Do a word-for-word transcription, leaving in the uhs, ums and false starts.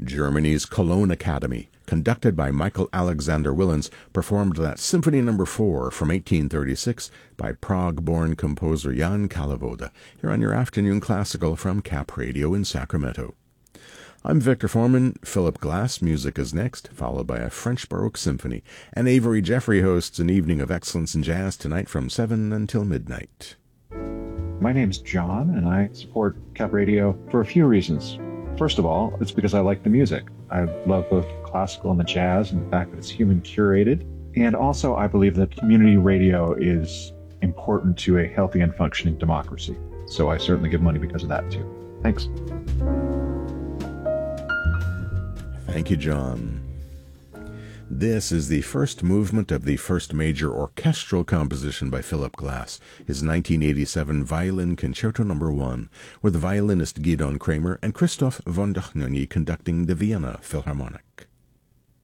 Germany's Cologne Academy, conducted by Michael Alexander Willens, performed that Symphony Number four from eighteen thirty-six by Prague-born composer Jan Kalivoda, here on your afternoon classical from Cap Radio in Sacramento. I'm Victor Foreman. Philip Glass music is next, followed by a French Baroque symphony, and Avery Jeffrey hosts an evening of excellence in jazz tonight from seven until midnight. My name's John, and I support Cap Radio for a few reasons. First of all, it's because I like the music. I love both classical and the jazz, and the fact that it's human curated. And also, I believe that community radio is important to a healthy and functioning democracy. So I certainly give money because of that, too. Thanks. Thank you, John. This is the first movement of the first major orchestral composition by Philip Glass, his nineteen eighty-seven Violin Concerto Number one, with violinist Gidon Kramer and Christoph von Dohnanyi conducting the Vienna Philharmonic.